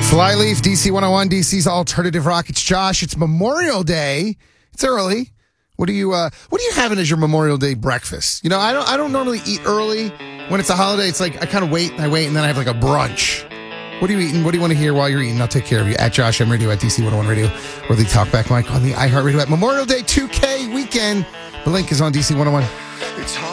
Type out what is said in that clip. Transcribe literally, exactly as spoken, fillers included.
Flyleaf, D C one oh one, D C's Alternative Rock. It's Josh. It's Memorial Day. It's early. What are you uh, What are you having as your Memorial Day breakfast? You know, I don't I don't normally eat early when it's a holiday. It's like I kind of wait and I wait and then I have like a brunch. What are you eating? What do you want to hear while you're eating? I'll take care of you. At Josh M Radio, at D C one oh one Radio, or the Talkback mic on the iHeartRadio at Memorial Day two K weekend. The link is on D C one oh one.